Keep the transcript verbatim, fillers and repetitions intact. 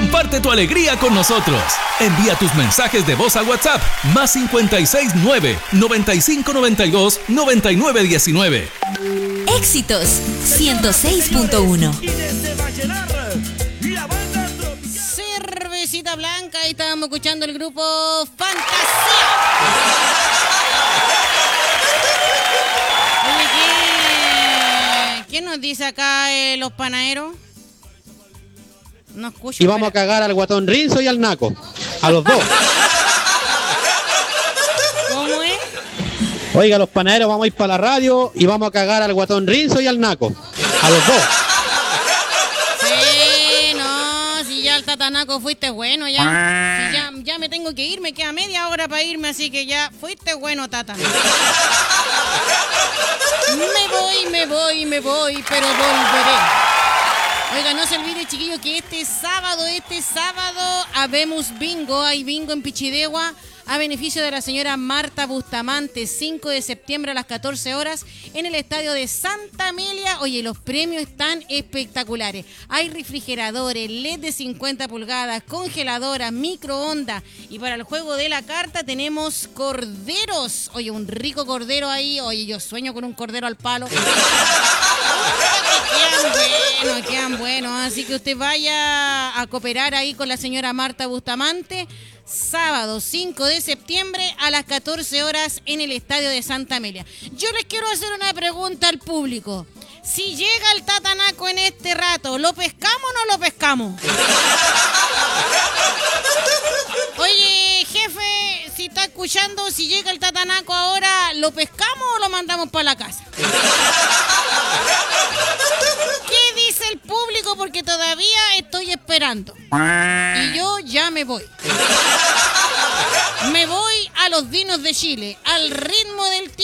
Comparte tu alegría con nosotros. Envía tus mensajes de voz a WhatsApp más cincuenta y seis nueve, noventa y cinco noventa y dos, noventa y nueve diecinueve. Éxitos ciento seis punto uno. Cervecita blanca, ahí estábamos escuchando el grupo Fantasía. Oye, ¿qué, ¿qué nos dice acá eh, los panaderos? No escucho. Y vamos a cagar al guatón Rinzo y al Naco. A los dos. ¿Cómo es? Oiga, los panaderos vamos a ir para la radio y vamos a cagar al guatón Rinzo y al Naco. A los dos. Sí, no, si ya el tatanaco fuiste bueno, ya. Si ya, ya me tengo que ir, me queda media hora para irme, así que ya fuiste bueno, tata. Me voy, me voy, me voy, pero volveré. Oiga, no se olvide, chiquillos, que este sábado, este sábado, habemos bingo, hay bingo en Pichidegua, a beneficio de la señora Marta Bustamante, cinco de septiembre a las catorce horas, en el estadio de Santa Amelia. Oye, los premios están espectaculares. Hay refrigeradores, L E D de cincuenta pulgadas, congeladoras, microondas, y para el juego de la carta tenemos corderos. Oye, un rico cordero ahí. Oye, yo sueño con un cordero al palo. Quedan buenos, quedan buenos. Así que usted vaya a cooperar ahí con la señora Marta Bustamante. Sábado cinco de septiembre a las catorce horas en el estadio de Santa Amelia. Yo les quiero hacer una pregunta al público. Si llega el tatanaco en este rato, ¿lo pescamos o no lo pescamos? Oye, jefe, si está escuchando, si llega el tatanaco ahora, ¿lo pescamos o lo mandamos para la casa? ¿Qué dice el público? Porque todavía estoy esperando. Y yo ya me voy. Me voy a los vinos de Chile, al ritmo del